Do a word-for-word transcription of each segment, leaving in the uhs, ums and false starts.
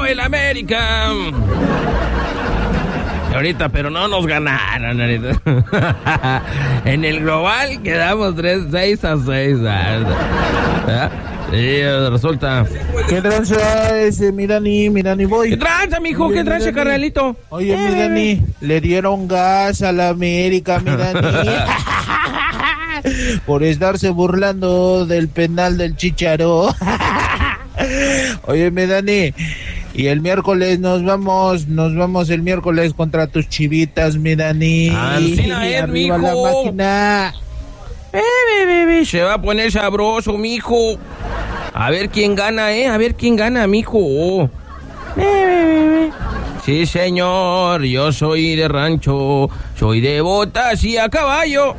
el América. Ahorita, pero no nos ganaron ahorita. En el global quedamos tres, seis a seis. ¿Verdad? Sí, resulta. ¿Qué tranza ese Mirani, Mirani Boy? ¿Qué tranza, mijo? ¿Qué tranza, carnalito? Oye, eh, Mirani, le dieron gas a la América, Mirani. Por estarse burlando del penal del Chicharo. Oye, Mirani, y el miércoles nos vamos, nos vamos el miércoles contra tus Chivitas, Mirani. Ancina es, arriba mijo. la máquina. Eh, bebé, se va a poner sabroso, mijo. A ver quién gana, eh, a ver quién gana, mijo. Eh, bebé. Sí, señor, yo soy de rancho, soy de botas y a caballo.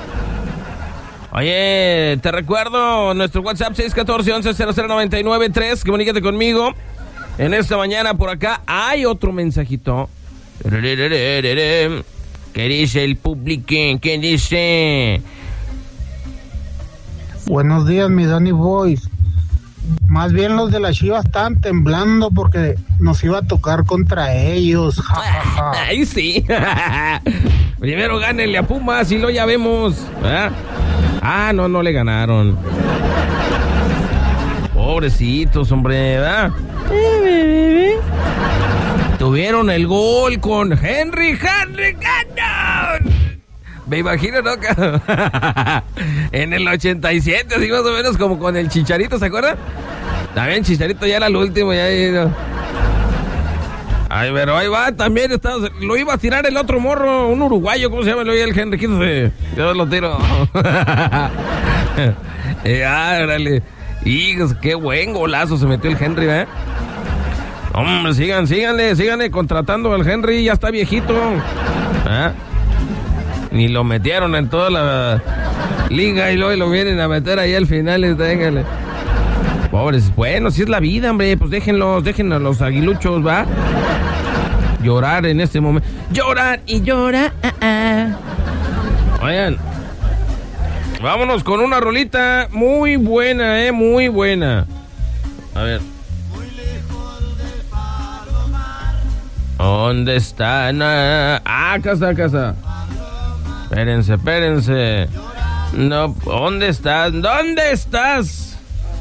Oye, te recuerdo nuestro WhatsApp seis uno cuatro, once, cero cero nueve nueve tres. Comunícate conmigo. En esta mañana por acá hay otro mensajito. ¿Qué dice el público? ¿Qué dice? Buenos días, mi Danny Boys. Más bien los de la Chivas estaban temblando porque nos iba a tocar contra ellos. Ja, ja, ja. Ahí sí. Primero gánenle a Pumas y luego ya vemos. ¿Verdad? Ah, no, no le ganaron. Pobrecitos, hombre, ¿verdad? Tuvieron el gol con Henry, Henry Cannon. Me imagino, ¿no? En el ochenta y siete, así más o menos como con el Chicharito, ¿se acuerdan? También Chicharito ya era el último, ya. ya. Ay, pero ahí va, también está, lo iba a tirar el otro morro, un uruguayo, ¿cómo se llama? El Henry, quítate. Yo lo tiro. Ya, órale. Hijos, qué buen golazo se metió el Henry, ¿eh? Hombre, sigan, síganle, síganle contratando al Henry, ya está viejito. ¿Eh? Ni lo metieron en toda la liga y luego lo vienen a meter ahí al final y téngale. Pobres, bueno, si es la vida, hombre, pues déjenlos, déjenlos los aguiluchos, ¿va? Llorar en este momento. Llorar y llorar. Oigan, vámonos con una rolita muy buena, eh, muy buena. A ver. ¿Dónde están? Ah, acá está, acá está. Espérense, espérense. No, ¿dónde estás? ¿Dónde estás?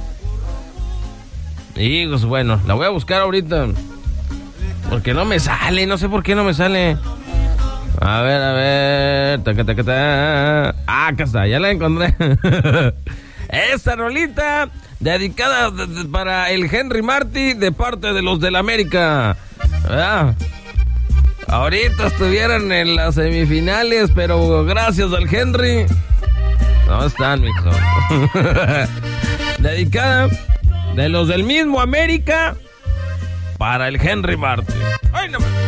Hijos, bueno, la voy a buscar ahorita. Porque no me sale, no sé por qué no me sale. A ver, a ver. Taca, taca, taca. Ah, acá está, ya la encontré. Esta rolita dedicada para el Henry Martí de parte de los del América. ¿Verdad? Ahorita estuvieran en las semifinales, pero gracias al Henry no están, mijo. Dedicada de los del mismo América para el Henry Martí. ¡Ay, no!